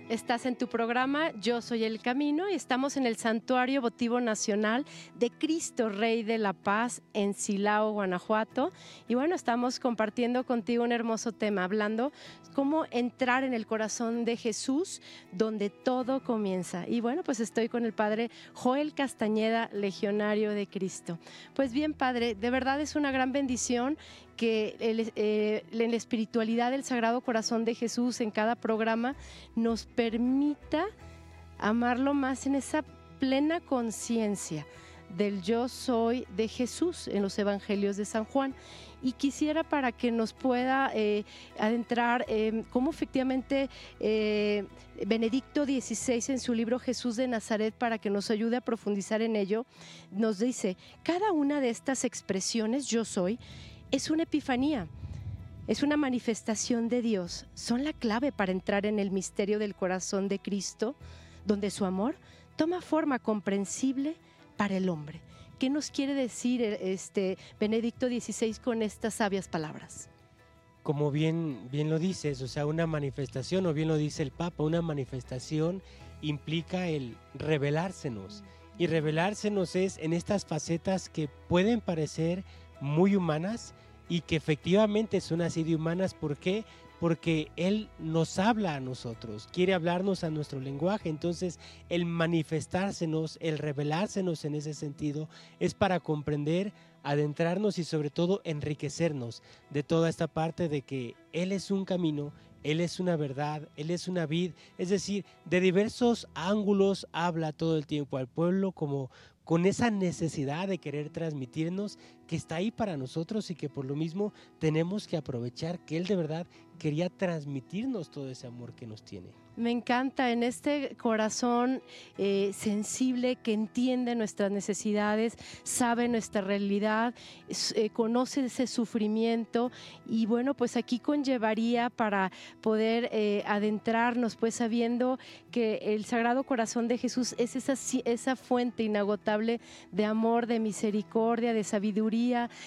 Estás en tu programa Yo Soy el Camino y estamos en el Santuario Votivo Nacional de Cristo Rey de la Paz en Silao, Guanajuato. Y bueno, estamos compartiendo contigo un hermoso tema, hablando cómo entrar en el corazón de Jesús, donde todo comienza. Y bueno, pues estoy con el Padre Joel Castañeda, Legionario de Cristo. Pues bien, Padre, de verdad es una gran bendición que en la espiritualidad del Sagrado Corazón de Jesús en cada programa nos permita amarlo más en esa plena conciencia del yo soy de Jesús en los evangelios de San Juan. Y quisiera para que nos pueda adentrar cómo efectivamente Benedicto XVI en su libro Jesús de Nazaret, para que nos ayude a profundizar en ello, nos dice, cada una de estas expresiones yo soy es una epifanía. Es una manifestación de Dios, son la clave para entrar en el misterio del corazón de Cristo, donde su amor toma forma comprensible para el hombre. ¿Qué nos quiere decir Benedicto XVI con estas sabias palabras? Como bien lo dices, o sea, una manifestación, o bien lo dice el Papa, una manifestación implica el revelársenos. Y revelársenos es en estas facetas que pueden parecer muy humanas, y que efectivamente son así de humanas. ¿Por qué? Porque Él nos habla a nosotros, quiere hablarnos a nuestro lenguaje. Entonces el manifestársenos, el revelársenos en ese sentido es para comprender, adentrarnos y sobre todo enriquecernos de toda esta parte de que Él es un camino, Él es una verdad, Él es una vid. Es decir, de diversos ángulos habla todo el tiempo al pueblo, como con esa necesidad de querer transmitirnos, que está ahí para nosotros y que por lo mismo tenemos que aprovechar que Él de verdad quería transmitirnos todo ese amor que nos tiene. Me encanta en este corazón sensible que entiende nuestras necesidades, sabe nuestra realidad, conoce ese sufrimiento. Y bueno, pues aquí conllevaría para poder adentrarnos, pues sabiendo que el Sagrado Corazón de Jesús es esa fuente inagotable de amor, de misericordia, de sabiduría,